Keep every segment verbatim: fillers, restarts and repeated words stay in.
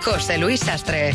José Luis Sastre.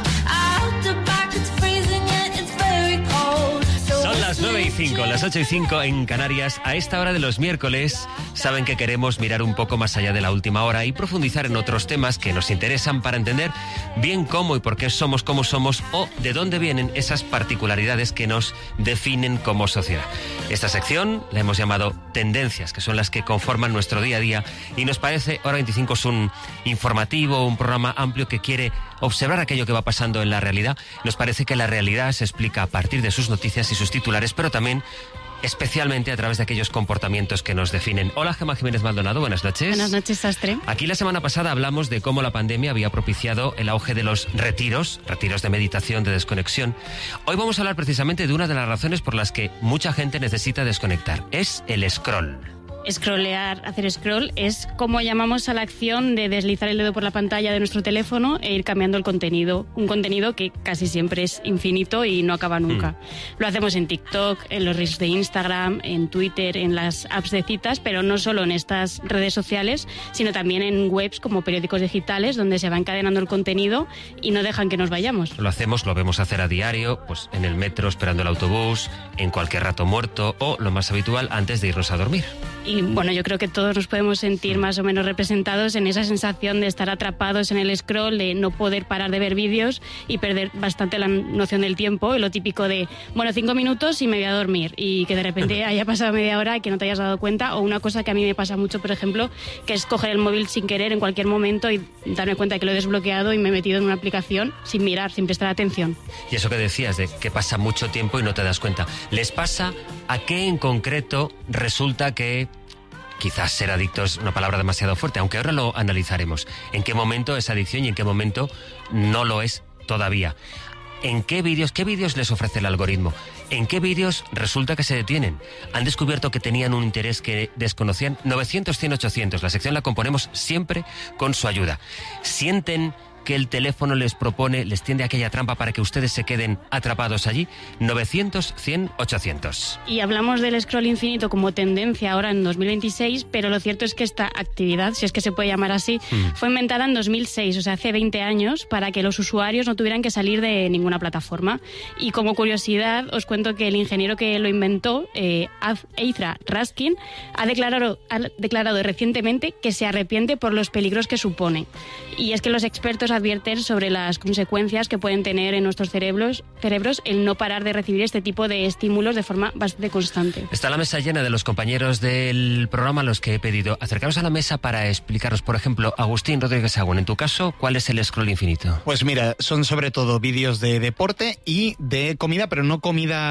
Son las nueve y cinco, las ocho y cinco en Canarias. A esta hora de los miércoles saben que queremos mirar un poco más allá de la última hora y profundizar en otros temas que nos interesan para entender bien cómo y por qué somos como somos o de dónde vienen esas particularidades que nos definen como sociedad. Esta sección la hemos llamado Tendencias, que son las que conforman nuestro día a día, y nos parece Hora veinticinco es un informativo, un programa amplio que quiere observar aquello que va pasando en la realidad. Nos parece que la realidad se explica a partir de sus noticias y sus titulares, pero también especialmente a través de aquellos comportamientos que nos definen. Hola, Gemma Jiménez Maldonado, buenas noches. Buenas noches, Sastre. Aquí la semana pasada hablamos de cómo la pandemia había propiciado el auge de los retiros, retiros de meditación, de desconexión. Hoy vamos a hablar precisamente de una de las razones por las que mucha gente necesita desconectar. Es el scroll. Scrollear, hacer scroll, es como llamamos a la acción de deslizar el dedo por la pantalla de nuestro teléfono e ir cambiando el contenido. Un contenido que casi siempre es infinito y no acaba nunca. Mm. Lo hacemos en TikTok, en los reels de Instagram, en Twitter, en las apps de citas, pero no solo en estas redes sociales, sino también en webs como periódicos digitales, donde se va encadenando el contenido y no dejan que nos vayamos. Lo hacemos, lo vemos hacer a diario, pues en el metro, esperando el autobús, en cualquier rato muerto o, lo más habitual, antes de irnos a dormir. Y bueno, yo creo que todos nos podemos sentir más o menos representados en esa sensación de estar atrapados en el scroll, de no poder parar de ver vídeos y perder bastante la noción del tiempo. Y lo típico de, bueno, cinco minutos y me voy a dormir. Y que de repente haya pasado media hora y que no te hayas dado cuenta. O una cosa que a mí me pasa mucho, por ejemplo, que es coger el móvil sin querer en cualquier momento y darme cuenta de que lo he desbloqueado y me he metido en una aplicación sin mirar, sin prestar atención. Y eso que decías, de que pasa mucho tiempo y no te das cuenta. ¿Les pasa a qué en concreto resulta que... Quizás ser adicto es una palabra demasiado fuerte, aunque ahora lo analizaremos. ¿En qué momento es adicción y en qué momento no lo es todavía? ¿En qué vídeos, qué vídeos les ofrece el algoritmo? ¿En qué vídeos resulta que se detienen? ¿Han descubierto que tenían un interés que desconocían? novecientos, cien, ochocientos. La sección la componemos siempre con su ayuda. ¿Sienten que el teléfono les propone, les tiende aquella trampa para que ustedes se queden atrapados allí? novecientos, cien, ochocientos. Y hablamos del scroll infinito como tendencia ahora en dos mil veintiséis, pero lo cierto es que esta actividad, si es que se puede llamar así, mm. fue inventada en dos mil seis, o sea, hace veinte años, para que los usuarios no tuvieran que salir de ninguna plataforma. Y como curiosidad, os cuento que el ingeniero que lo inventó, eh, Eithra Raskin, ha declarado, ha declarado recientemente que se arrepiente por los peligros que supone. Y es que los expertos advierten sobre las consecuencias que pueden tener en nuestros cerebros, cerebros el no parar de recibir este tipo de estímulos de forma bastante constante. Está la mesa llena de los compañeros del programa a los que he pedido acercaros a la mesa para explicaros, por ejemplo, Agustín Rodríguez Agüen, en tu caso, ¿cuál es el scroll infinito? Pues mira, son sobre todo vídeos de deporte y de comida, pero no comida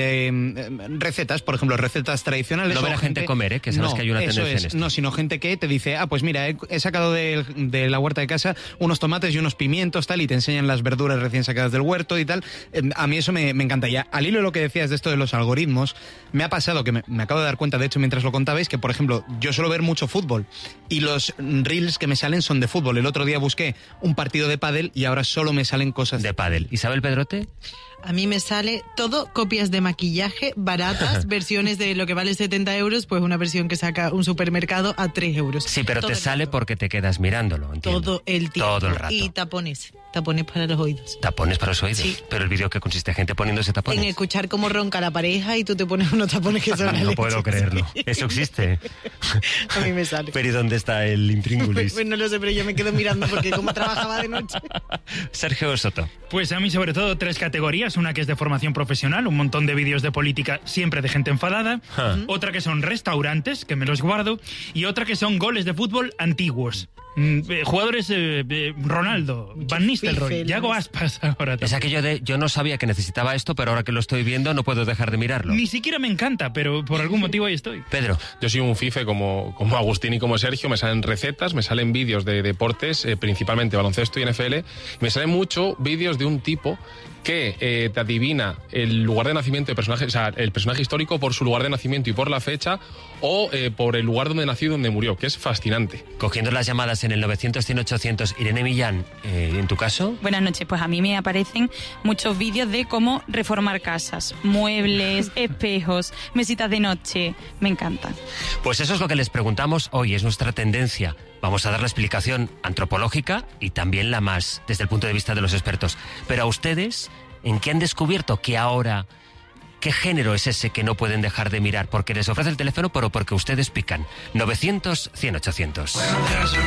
de recetas, por ejemplo, recetas tradicionales. No ver a gente, gente comer, ¿eh? Que sabes no, que hay una tendencia es, en esto. No, sino gente que te dice, ah, pues mira, he, he sacado de, de la huerta de casa unos tomates y unos pimientos, tal, y te enseñan las verduras recién sacadas del huerto y tal. A mí eso me, me encanta. Ya, al hilo de lo que decías de esto de los algoritmos, me ha pasado que me, me acabo de dar cuenta, de hecho, mientras lo contabais, que, por ejemplo, yo suelo ver mucho fútbol y los reels que me salen son de fútbol. El otro día busqué un partido de pádel y ahora solo me salen cosas de pádel. ¿Isabel Pedrote? A mí me sale todo copias de maquillaje baratas, versiones de lo que vale setenta euros, pues una versión que saca un supermercado a tres euros. Sí, pero todo te sale porque te quedas mirándolo, entiendo. Todo el tiempo. Todo el rato. Y tapones, tapones para los oídos. ¿Tapones para los oídos? Sí. Pero el vídeo que consiste en gente poniéndose tapones. En escuchar cómo ronca la pareja y tú te pones unos tapones que son No puedo creerlo. Eso existe. A mí me sale. Pero ¿y dónde está el intríngulis? Pues no lo sé, pero yo me quedo mirando porque como trabajaba de noche. Sergio Soto. Pues a mí sobre todo tres categorías. Una que es de formación profesional, un montón de vídeos de política siempre de gente enfadada. Uh-huh. Otra que son restaurantes, que me los guardo. Y otra que son goles de fútbol antiguos. Mm, eh, jugadores, eh, eh, Ronaldo, Van Nistelrooy, Yago Aspas ahora. Es aquello de, yo no sabía que necesitaba esto, pero ahora que lo estoy viendo no puedo dejar de mirarlo. Ni siquiera me encanta, pero por algún motivo ahí estoy. Pedro. Yo soy un fife como, como Agustín y como Sergio, me salen recetas, me salen vídeos de deportes, eh, principalmente baloncesto y N F L, y me salen mucho vídeos de un tipo que eh, te adivina el lugar de nacimiento del personaje, o sea, el personaje histórico por su lugar de nacimiento y por la fecha, o eh, por el lugar donde nació y donde murió, que es fascinante. Cogiendo las llamadas en el novecientos, cien, ochocientos, Irene Millán, eh, ¿en tu caso? Buenas noches, pues a mí me aparecen muchos vídeos de cómo reformar casas, muebles, espejos, mesitas de noche, me encantan. Pues eso es lo que les preguntamos hoy, es nuestra tendencia. vamos a dar la explicación antropológica y también la más desde el punto de vista de los expertos. Pero a ustedes, ¿en qué han descubierto que ahora, qué género es ese que no pueden dejar de mirar? ¿Porque les ofrece el teléfono, pero porque ustedes pican? novecientos, cien, ochocientos.